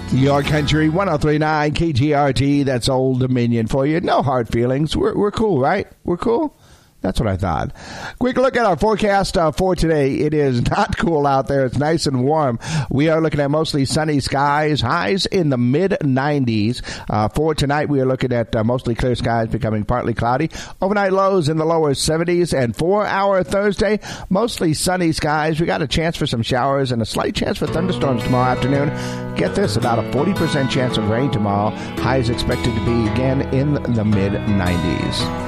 Your Country 103.9 KGRT. That's Old Dominion for you. No hard feelings. We're cool, right? We're cool? That's what I thought. Quick look at our forecast for today. It is not cool out there. It's nice and warm. We are looking at mostly sunny skies, highs in the mid-90s. For tonight, we are looking at mostly clear skies becoming partly cloudy. Overnight lows in the lower 70s. And for our Thursday, mostly sunny skies. We got a chance for some showers and a slight chance for thunderstorms tomorrow afternoon. Get this, about a 40% chance of rain tomorrow. Highs expected to be again in the mid-90s.